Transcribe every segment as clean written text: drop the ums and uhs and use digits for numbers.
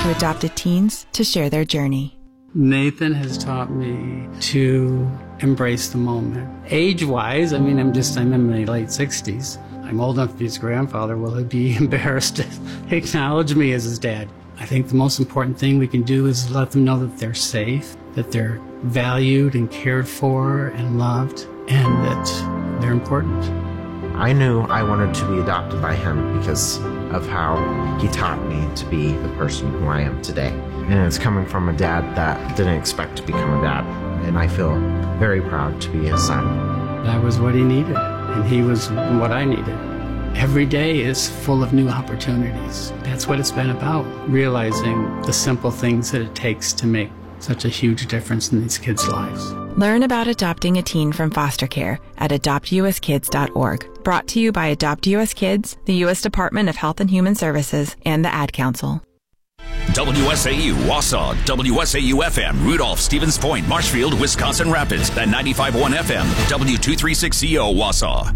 to adopted teens to share their journey. Nathan has taught me to embrace the moment. Age-wise, I'm in my late 60s. I'm old enough to be his grandfather. Will he be embarrassed to acknowledge me as his dad? I think the most important thing we can do is let them know that they're safe, that they're valued and cared for and loved, and that they're important. I knew I wanted to be adopted by him because of how he taught me to be the person who I am today. And it's coming from a dad that didn't expect to become a dad. And I feel very proud to be his son. That was what he needed, and he was what I needed. Every day is full of new opportunities. That's what it's been about, realizing the simple things that it takes to make such a huge difference in these kids' lives. Learn about adopting a teen from foster care at adoptuskids.org. Brought to you by Adopt US Kids, the U.S. Department of Health and Human Services, and the Ad Council. WSAU, Wausau, WSAU-FM, Rudolph, Stevens Point, Marshfield, Wisconsin Rapids, and 95.1 FM, W236CO, Wausau.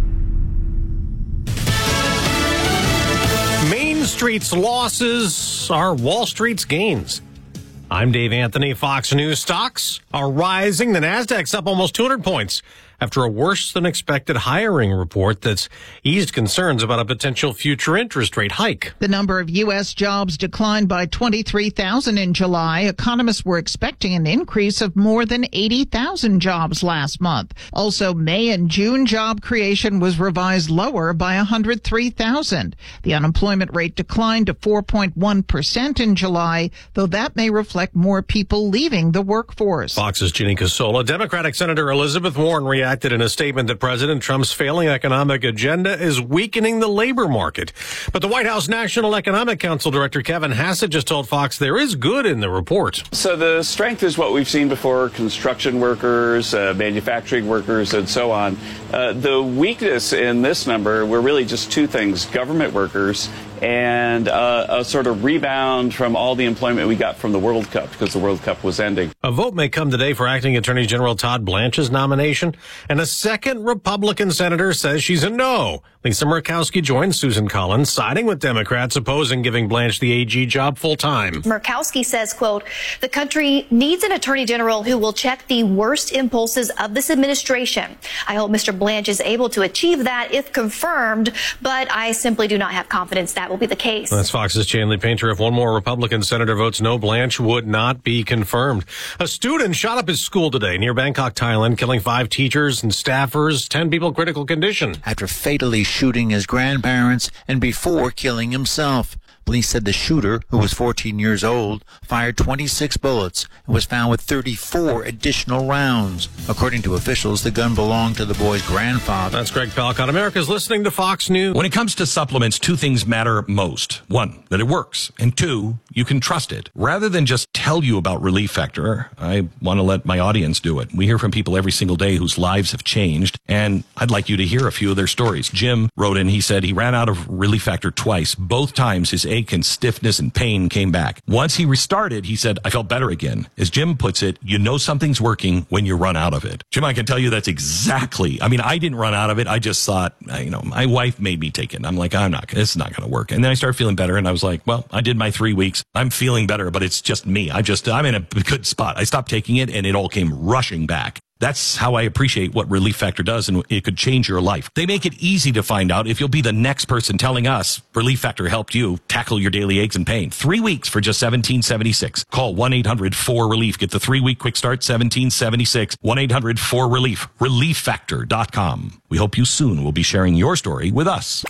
Main Street's losses are Wall Street's gains. I'm Dave Anthony. Fox News stocks are rising. The Nasdaq's up almost 200 points after a worse-than-expected hiring report that's eased concerns about a potential future interest rate hike. The number of U.S. jobs declined by 23,000 in July. Economists were expecting an increase of more than 80,000 jobs last month. Also, May and June job creation was revised lower by 103,000. The unemployment rate declined to 4.1% in July, though that may reflect more people leaving the workforce. Fox's Ginny Casola. Democratic Senator Elizabeth Warren reacted in a statement that President Trump's failing economic agenda is weakening the labor market. But the White House National Economic Council Director Kevin Hassett just told Fox there is good in the report. So the strength is what we've seen before: construction workers, manufacturing workers, and so on. The weakness in this number were really just two things: government workers and a sort of rebound from all the employment we got from the World Cup, because the World Cup was ending. A vote may come today for Acting Attorney General Todd Blanche's nomination, and a second Republican senator says she's a no. Lisa Murkowski joins Susan Collins, siding with Democrats opposing giving Blanche the AG job full-time. Murkowski says, quote, "The country needs an attorney general who will check the worst impulses of this administration. I hope Mr. Blanche is able to achieve that if confirmed, but I simply do not have confidence that will be the case." That's Fox's Chanley Painter. If one more Republican senator votes no, Blanche would not be confirmed. A student shot up his school today near Bangkok, Thailand, killing 5 teachers and staffers, 10 people critical condition. After fatally shooting his grandparents and before killing himself. Police said the shooter, who was 14 years old, fired 26 bullets and was found with 34 additional rounds. According to officials, the gun belonged to the boy's grandfather. That's Greg Palcott. America's listening to Fox News. When it comes to supplements, 2 things matter most. 1, that it works. And 2, you can trust it. Rather than just tell you about Relief Factor, I want to let my audience do it. We hear from people every single day whose lives have changed, and I'd like you to hear a few of their stories. Jim wrote in, he said he ran out of Relief Factor twice. Both times his ache and stiffness and pain came back. Once he restarted, he said, I felt better again. As Jim puts it, you know something's working when you run out of it. Jim, I can tell you that's exactly, I didn't run out of it. I just thought, my wife made me take it. I'm like, it's not going to work. And then I started feeling better, and I was like, well, I did my 3 weeks. I'm feeling better, but it's just me. I'm in a good spot. I stopped taking it, and it all came rushing back. That's how I appreciate what Relief Factor does, and it could change your life. They make it easy to find out if you'll be the next person telling us Relief Factor helped you tackle your daily aches and pain. 3 weeks for just $17.76. Call 1-800-4RELIEF. Get the 3-week quick start, $17.76. 1-800-4RELIEF. ReliefFactor.com. We hope you soon will be sharing your story with us.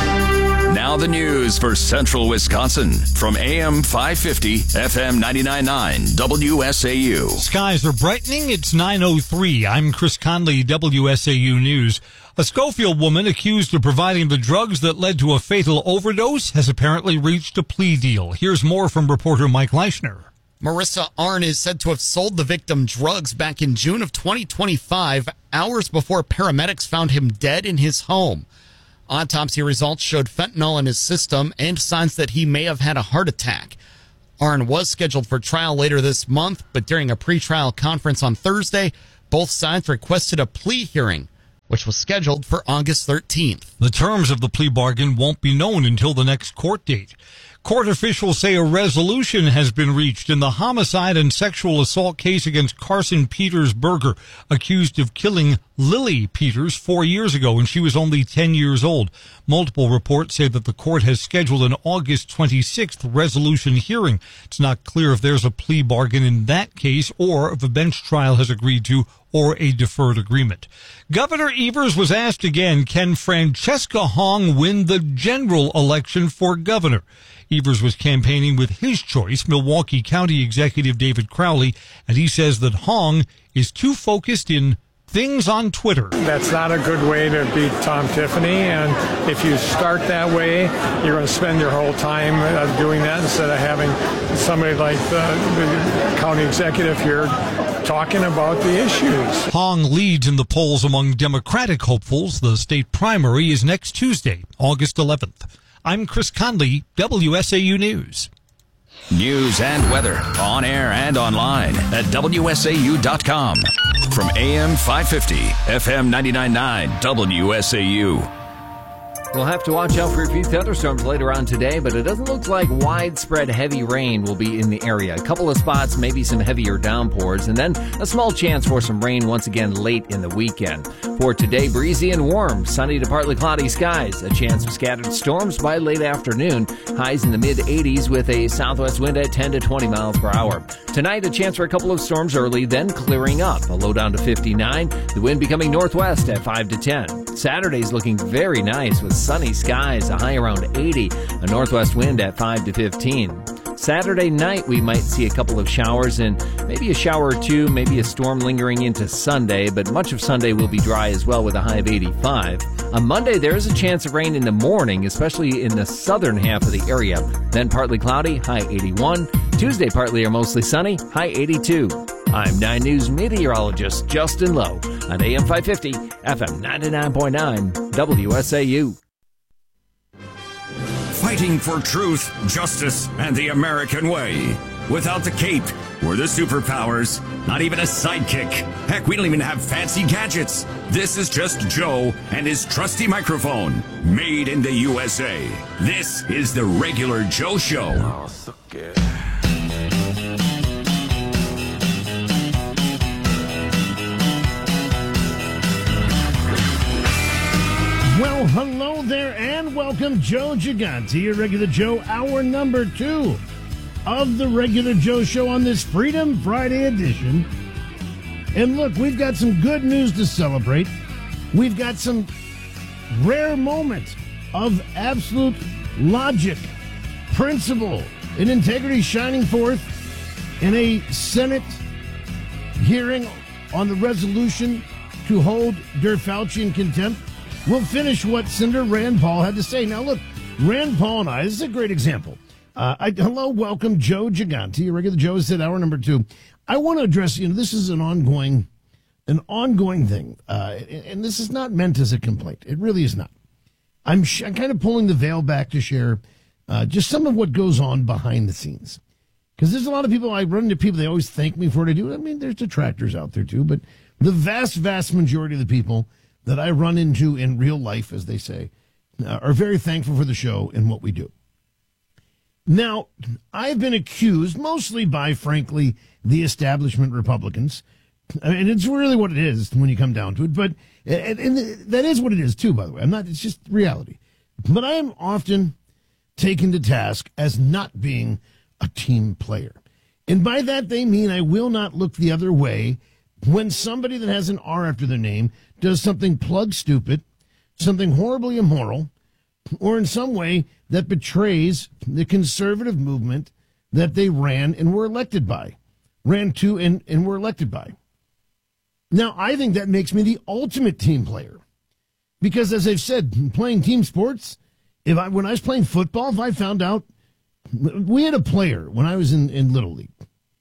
Now the news for Central Wisconsin from AM 550, FM 99.9, WSAU. Skies are brightening. It's 9:03. I'm Chris Conley, WSAU News. A Schofield woman accused of providing the drugs that led to a fatal overdose has apparently reached a plea deal. Here's more from reporter Mike Leischner. Marissa Arnn is said to have sold the victim drugs back in June of 2025, hours before paramedics found him dead in his home. Autopsy results showed fentanyl in his system and signs that he may have had a heart attack. Arnn was scheduled for trial later this month, but during a pretrial conference on Thursday, both sides requested a plea hearing, which was scheduled for August 13th. The terms of the plea bargain won't be known until the next court date. Court officials say a resolution has been reached in the homicide and sexual assault case against Carson Peters Berger, accused of killing Lily Peters 4 years ago when she was only 10 years old. Multiple reports say that the court has scheduled an August 26th resolution hearing. It's not clear if there's a plea bargain in that case or if a bench trial has agreed to or a deferred agreement. Governor Evers was asked again, can Francesca Hong win the general election for governor? Evers was campaigning with his choice, Milwaukee County Executive David Crowley, and he says that Hong is too focused in things on Twitter. That's not a good way to beat Tom Tiffany, and if you start that way, you're going to spend your whole time doing that instead of having somebody like the county executive here talking about the issues. Hong leads in the polls among Democratic hopefuls. The state primary is next Tuesday, August 11th. I'm Chris Conley, WSAU News. News and weather on air and online at WSAU.com. From AM 550, FM 99.9, WSAU. We'll have to watch out for a few thunderstorms later on today, but it doesn't look like widespread heavy rain will be in the area. A couple of spots, maybe some heavier downpours, and then a small chance for some rain once again late in the weekend. For today, breezy and warm, sunny to partly cloudy skies. A chance of scattered storms by late afternoon. Highs in the mid-80s with a southwest wind at 10 to 20 miles per hour. Tonight, a chance for a couple of storms early, then clearing up. A low down to 59. The wind becoming northwest at 5 to 10. Saturday's looking very nice with sunny skies, a high around 80, a northwest wind at 5 to 15. Saturday night, we might see a couple of showers and maybe a shower or two, maybe a storm lingering into Sunday, but much of Sunday will be dry as well with a high of 85. On Monday, there is a chance of rain in the morning, especially in the southern half of the area. Then partly cloudy, high 81. Tuesday, partly or mostly sunny, high 82. I'm 9 News meteorologist Justin Lowe on AM 550, FM 99.9, WSAU. Fighting for truth, justice, and the American way. Without the cape or the superpowers, not even a sidekick. Heck, we don't even have fancy gadgets. This is just Joe and his trusty microphone, made in the USA. This is the Regular Joe Show. Oh, so good. Well, hello there and welcome, Joe Gigante, your Regular Joe, hour number 2 of the Regular Joe Show on this Freedom Friday edition. And look, we've got some good news to celebrate. We've got some rare moments of absolute logic, principle, and integrity shining forth in a Senate hearing on the resolution to hold Dirk Fauci in contempt. We'll finish what Senator Rand Paul had to say. Now, look, Rand Paul and I, this is a great example. Hello, welcome, Joe Gigante. Your Regular Joe is at hour number 2. I want to address, this is an ongoing thing. And this is not meant as a complaint. It really is not. I'm kind of pulling the veil back to share just some of what goes on behind the scenes. Because there's a lot of people, I run into people, they always thank me for what I do. I mean, there's detractors out there too, but the vast, vast majority of the people that I run into in real life, as they say, are very thankful for the show and what we do. Now, I've been accused, mostly by, frankly, the establishment Republicans, and it's really what it is when you come down to it, but and that is what it is, too, by the way. It's just reality. But I am often taken to task as not being a team player. And by that, they mean I will not look the other way when somebody that has an R after their name does something plug stupid, something horribly immoral, or in some way that betrays the conservative movement that they ran and were elected by, ran to and were elected by. Now, I think that makes me the ultimate team player. Because as I've said, playing team sports, when I was playing football, if I found out, we had a player when I was in Little League.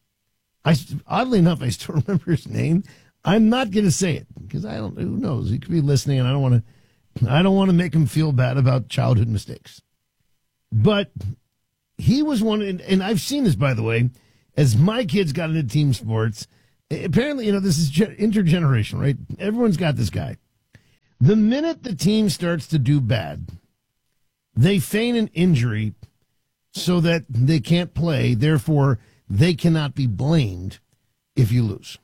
Oddly enough, I still remember his name. I'm not going to say it because who knows? He could be listening, and I don't want to make him feel bad about childhood mistakes. But he was one, and I've seen this, by the way, as my kids got into team sports. Apparently, this is intergenerational, right? Everyone's got this guy. The minute the team starts to do bad, they feign an injury so that they can't play. Therefore, they cannot be blamed if you lose.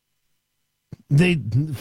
That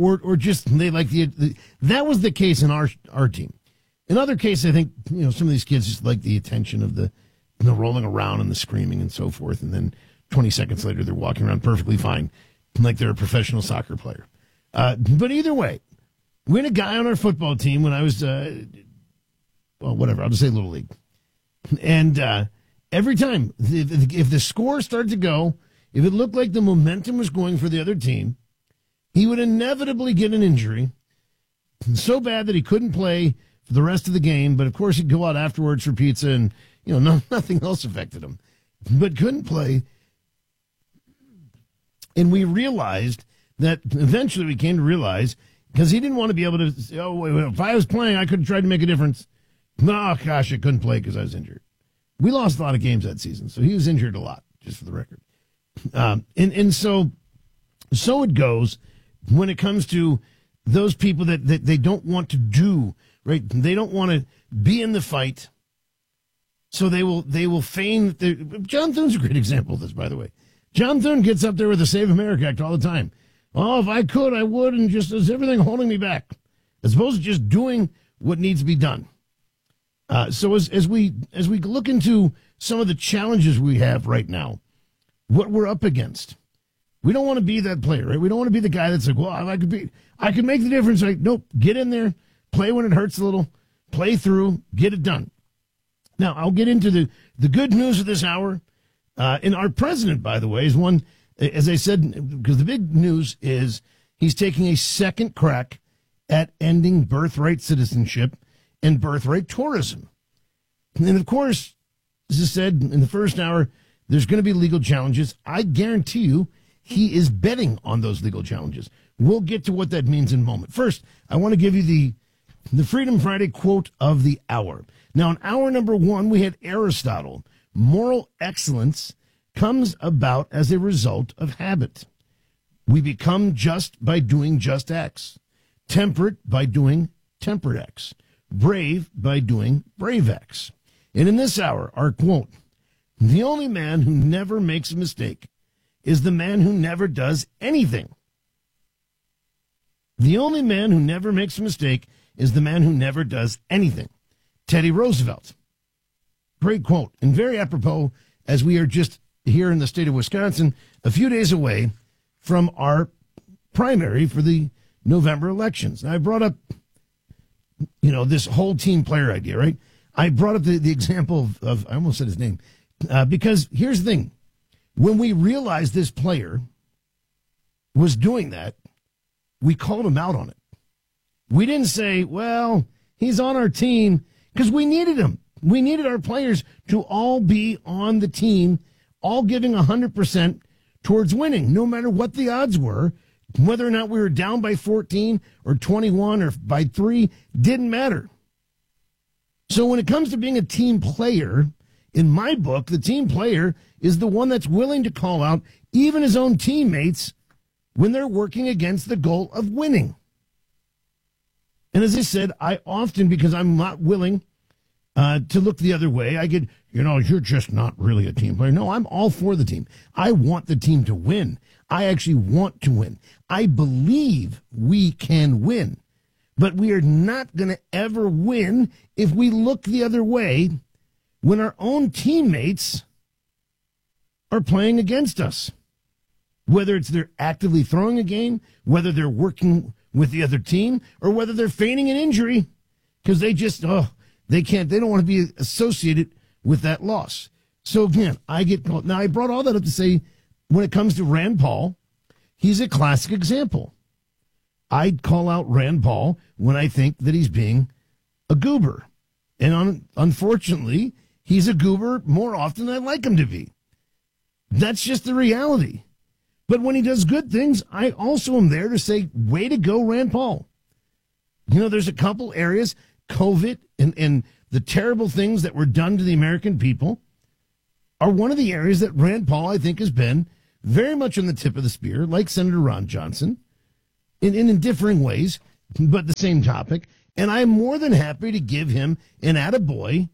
was the case in our team. In other cases, I think some of these kids just like the attention of the rolling around and the screaming and so forth, and then 20 seconds later they're walking around perfectly fine, like they're a professional soccer player. But either way, we had a guy on our football team when I was, whatever, I'll just say Little League. And every time, if the score started to go, if it looked like the momentum was going for the other team, he would inevitably get an injury so bad that he couldn't play for the rest of the game. But, of course, he'd go out afterwards for pizza and, nothing else affected him. But couldn't play. And we realized that eventually we came to realize, because he didn't want to be able to say, if I was playing, I could have tried to make a difference. Oh, gosh, I couldn't play because I was injured. We lost a lot of games that season, so he was injured a lot, just for the record. And so it goes when it comes to those people that they don't want to do, right? They don't want to be in the fight, so they will feign. John Thune's a great example of this, by the way. John Thune gets up there with the Save America Act all the time. Oh, if I could, I would, and just is everything holding me back, as opposed to just doing what needs to be done. So as we look into some of the challenges we have right now, what we're up against, we don't want to be that player, right? We don't want to be the guy that's like, well, I could make the difference. Like, nope, get in there, play when it hurts a little, play through, get it done. Now, I'll get into the good news of this hour. And our president, by the way, is one, as I said, because the big news is he's taking a second crack at ending birthright citizenship and birthright tourism. And of course, as I said in the first hour, there's going to be legal challenges. I guarantee you he is betting on those legal challenges. We'll get to what that means in a moment. First, I want to give you the Freedom Friday quote of the hour. Now, in hour number 1, we had Aristotle. Moral excellence comes about as a result of habit. We become just by doing just acts. Temperate by doing temperate acts. Brave by doing brave acts. And in this hour, our quote, the only man who never makes a mistake is the man who never does anything. The only man who never makes a mistake is the man who never does anything. Teddy Roosevelt. Great quote, and very apropos as we are just here in the state of Wisconsin, a few days away from our primary for the November elections. Now, I brought up, this whole team player idea, right? I brought up the example of I almost said his name, because here's the thing. When we realized this player was doing that, we called him out on it. We didn't say, well, he's on our team, because we needed him. We needed our players to all be on the team, all giving 100% towards winning, no matter what the odds were. Whether or not we were down by 14 or 21 or by 3, didn't matter. So when it comes to being a team player, in my book, the team player is the one that's willing to call out even his own teammates when they're working against the goal of winning. And as I said, I often, because I'm not willing to look the other way, I get, you're just not really a team player. No, I'm all for the team. I want the team to win. I actually want to win. I believe we can win. But we are not going to ever win if we look the other way when our own teammates are playing against us. Whether it's they're actively throwing a game, whether they're working with the other team, or whether they're feigning an injury because they just, they don't want to be associated with that loss. So again, I get called. Now, I brought all that up to say, when it comes to Rand Paul, he's a classic example. I'd call out Rand Paul when I think that he's being a goober. And unfortunately, he's a goober more often than I'd like him to be. That's just the reality. But when he does good things, I also am there to say, way to go, Rand Paul. There's a couple areas, COVID and the terrible things that were done to the American people are one of the areas that Rand Paul, I think, has been very much on the tip of the spear, like Senator Ron Johnson, in differing ways, but the same topic. And I'm more than happy to give him an attaboy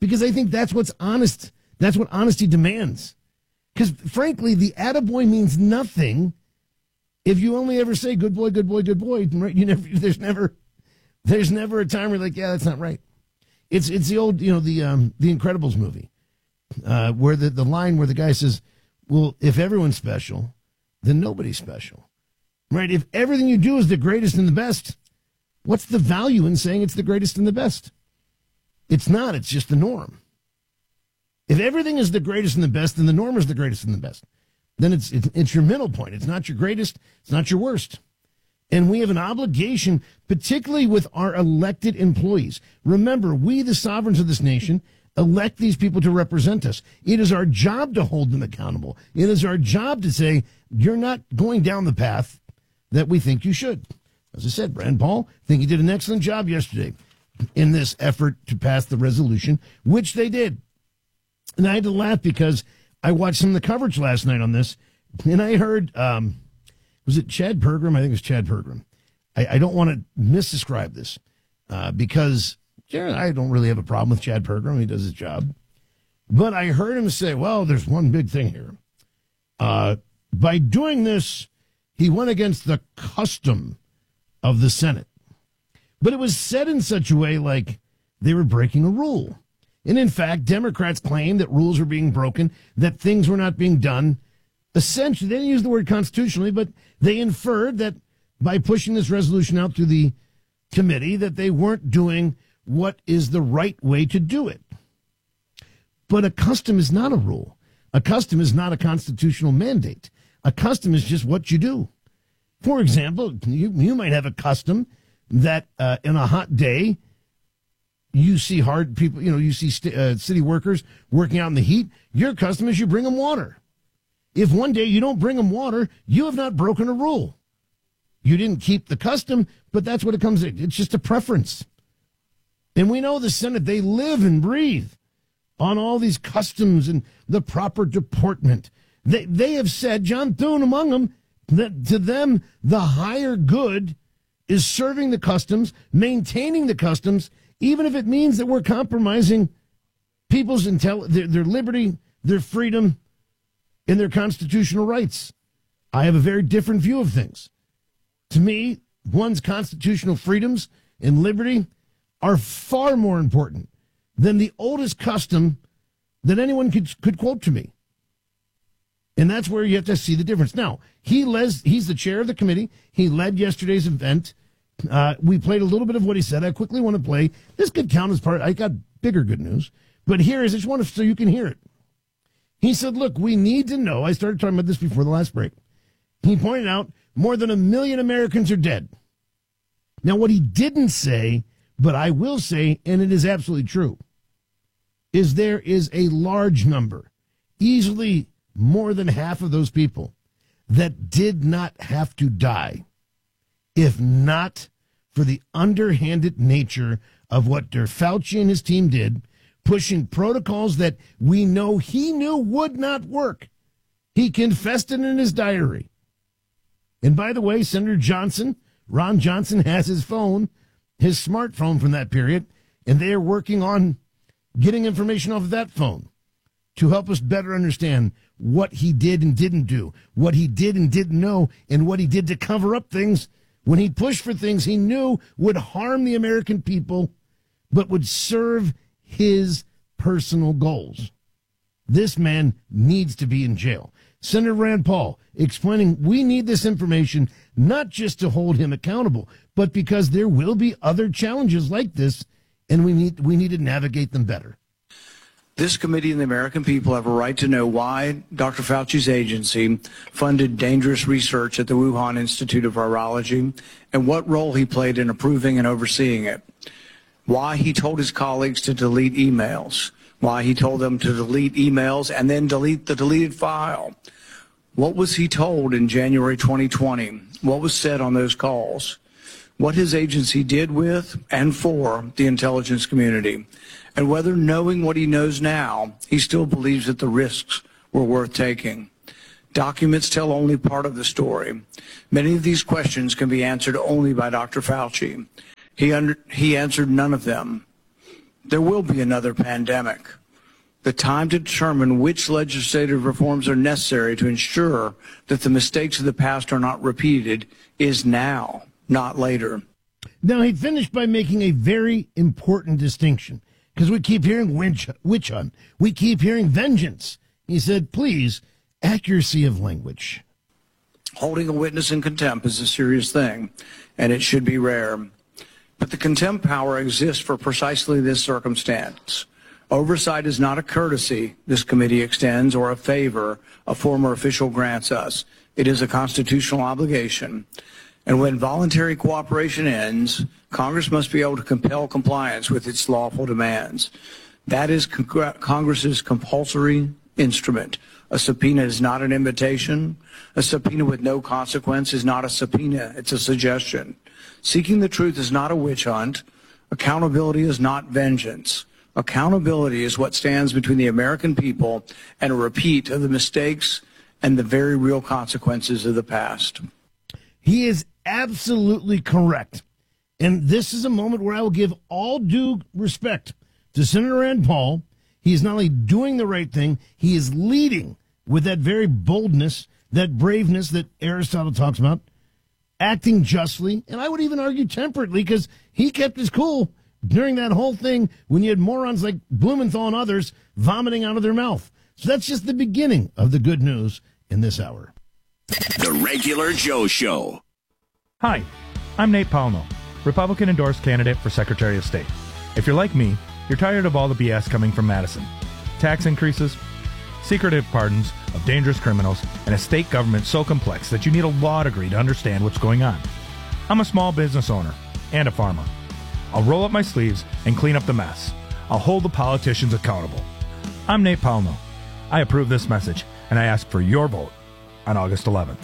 because I think that's what's honest. That's what honesty demands. Because, frankly, the attaboy means nothing if you only ever say good boy, good boy, good boy. Right? There's never a time where you're like, yeah, that's not right. It's the old, the Incredibles movie, where the line where the guy says, well, if everyone's special, then nobody's special. Right? If everything you do is the greatest and the best, what's the value in saying it's the greatest and the best? It's not. It's just the norm. If everything is the greatest and the best, then the norm is the greatest and the best. Then it's your middle point. It's not your greatest. It's not your worst. And we have an obligation, particularly with our elected employees. Remember, we, the sovereigns of this nation, elect these people to represent us. It is our job to hold them accountable. It is our job to say, you're not going down the path that we think you should. As I said, Rand Paul, I think he did an excellent job yesterday in this effort to pass the resolution, which they did. And I had to laugh because I watched some of the coverage last night on this, and I heard, was it Chad Pergram? I think it was Chad Pergram. I don't want to misdescribe this because I don't really have a problem with Chad Pergram. He does his job. But I heard him say, well, there's one big thing here. By doing this, he went against the custom of the Senate. But it was said in such a way like they were breaking a rule. And in fact, Democrats claimed that rules were being broken, that things were not being done. Essentially, they didn't use the word constitutionally, but they inferred that by pushing this resolution out to the committee, that they weren't doing what is the right way to do it. But a custom is not a rule. A custom is not a constitutional mandate. A custom is just what you do. For example, you might have a custom that in a hot day, you see hard people, you see city workers working out in the heat. Your custom is you bring them water. If one day you don't bring them water, you have not broken a rule. You didn't keep the custom, but that's what it comes to. It's just a preference. And we know the Senate, they live and breathe on all these customs and the proper deportment. They have said, John Thune among them, that to them, the higher good is serving the customs, maintaining the customs, even if it means that we're compromising people's their liberty, their freedom, and their constitutional rights. I have a very different view of things. To me, one's constitutional freedoms and liberty are far more important than the oldest custom that anyone could quote to me. And that's where you have to see the difference. Now, he's the chair of the committee. He led yesterday's event. We played a little bit of what he said. I quickly want to play. This could count as part. I got bigger good news. But here is, I just want to, so you can hear it. He said, look, we need to know. I started talking about this before the last break. He pointed out more than 1 million Americans are dead. Now, what he didn't say, but I will say, and it is absolutely true, is there is a large number, easily more than half of those people, that did not have to die if not for the underhanded nature of what Fauci and his team did, pushing protocols that we know he knew would not work. He confessed it in his diary. And by the way, Senator Johnson, Ron Johnson, has his phone, his smartphone from that period, and they are working on getting information off of that phone to help us better understand what he did and didn't do, what he did and didn't know, and what he did to cover up things when he pushed for things he knew would harm the American people, but would serve his personal goals. This man needs to be in jail. Senator Rand Paul explaining we need this information not just to hold him accountable, but because there will be other challenges like this, and we need to navigate them better. This committee and the American people have a right to know why Dr. Fauci's agency funded dangerous research at the Wuhan Institute of Virology and what role he played in approving and overseeing it. Why he told his colleagues to delete emails. Why he told them to delete emails and then delete the deleted file. What was he told in January 2020? What was said on those calls? What his agency did with and for the intelligence community. And whether, knowing what he knows now, he still believes that the risks were worth taking. Documents tell only part of the story. Many of these questions can be answered only by Dr. Fauci. He answered none of them. There will be another pandemic. The time to determine which legislative reforms are necessary to ensure that the mistakes of the past are not repeated is now, not later. Now, he finished by making a very important distinction, because we keep hearing witch hunt. We keep hearing vengeance. He said, please, accuracy of language. Holding a witness in contempt is a serious thing, and it should be rare. But the contempt power exists for precisely this circumstance. Oversight is not a courtesy this committee extends or a favor a former official grants us. It is a constitutional obligation. And when voluntary cooperation ends, Congress must be able to compel compliance with its lawful demands. That is Congress's compulsory instrument. A subpoena is not an invitation. A subpoena with no consequence is not a subpoena. It's a suggestion. Seeking the truth is not a witch hunt. Accountability is not vengeance. Accountability is what stands between the American people and a repeat of the mistakes and the very real consequences of the past. He is absolutely correct. And this is a moment where I will give all due respect to Senator Rand Paul. He is not only doing the right thing, he is leading with that very boldness, that braveness that Aristotle talks about, acting justly, and I would even argue temperately, because he kept his cool during that whole thing when you had morons like Blumenthal and others vomiting out of their mouth. So that's just the beginning of the good news in this hour. The Regular Joe Show. Hi, I'm Nate Paulno, Republican-endorsed candidate for Secretary of State. If you're like me, you're tired of all the BS coming from Madison. Tax increases, secretive pardons of dangerous criminals, and a state government so complex that you need a law degree to understand what's going on. I'm a small business owner and a farmer. I'll roll up my sleeves and clean up the mess. I'll hold the politicians accountable. I'm Nate Paulno. I approve this message, and I ask for your vote on August 11th.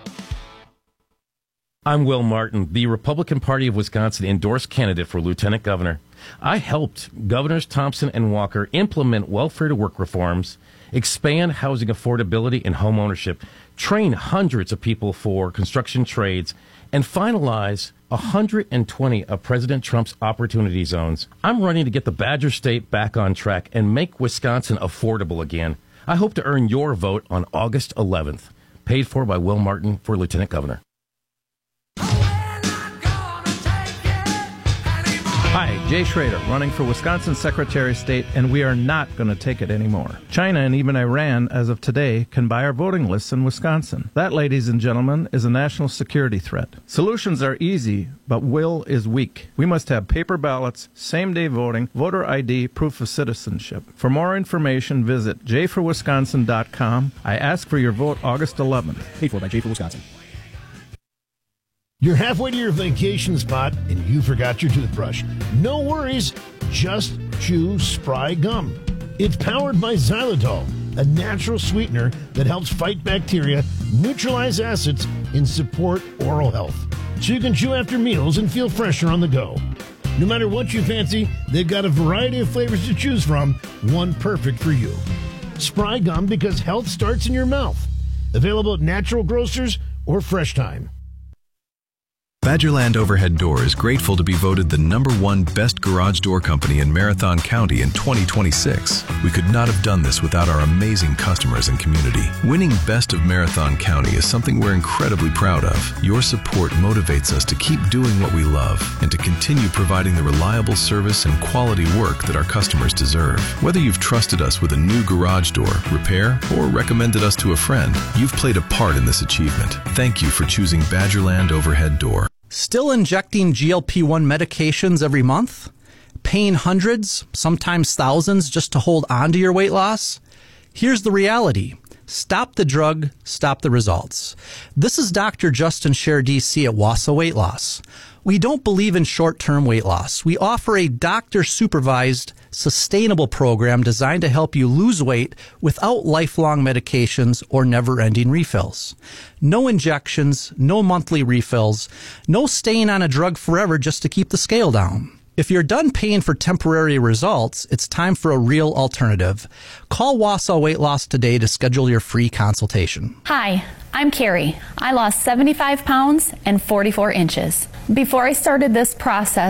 I'm Will Martin, the Republican Party of Wisconsin endorsed candidate for lieutenant governor. I helped Governors Thompson and Walker implement welfare-to-work reforms, expand housing affordability and home ownership, train hundreds of people for construction trades, and finalize 120 of President Trump's opportunity zones. I'm running to get the Badger State back on track and make Wisconsin affordable again. I hope to earn your vote on August 11th. Paid for by Will Martin for lieutenant governor. Hi, Jay Schrader, running for Wisconsin Secretary of State, and we are not going to take it anymore. China and even Iran, as of today, can buy our voting lists in Wisconsin. That, ladies and gentlemen, is a national security threat. Solutions are easy, but will is weak. We must have paper ballots, same-day voting, voter ID, proof of citizenship. For more information, visit jforwisconsin.com. I ask for your vote August 11th. Paid for by J for Wisconsin. You're halfway to your vacation spot and you forgot your toothbrush. No worries, just chew Spry Gum. It's powered by xylitol, a natural sweetener that helps fight bacteria, neutralize acids, and support oral health. So you can chew after meals and feel fresher on the go. No matter what you fancy, they've got a variety of flavors to choose from, one perfect for you. Spry Gum, because health starts in your mouth. Available at natural grocers or Fresh Time. Badgerland Overhead Door is grateful to be voted the #1 best garage door company in Marathon County in 2026. We could not have done this without our amazing customers and community. Winning Best of Marathon County is something we're incredibly proud of. Your support motivates us to keep doing what we love and to continue providing the reliable service and quality work that our customers deserve. Whether you've trusted us with a new garage door, repair, or recommended us to a friend, you've played a part in this achievement. Thank you for choosing Badgerland Overhead Door. Still injecting GLP-1 medications every month? Paying hundreds, sometimes thousands, just to hold on to your weight loss? Here's the reality. Stop the drug, stop the results. This is Dr. Justin Scher, DC at Wausau Weight Loss. We don't believe in short-term weight loss. We offer a doctor-supervised, sustainable program designed to help you lose weight without lifelong medications or never-ending refills. No injections, no monthly refills, no staying on a drug forever just to keep the scale down. If you're done paying for temporary results, it's time for a real alternative. Call Wausau Weight Loss today to schedule your free consultation. Hi, I'm Carrie. I lost 75 pounds and 44 inches. Before I started this process,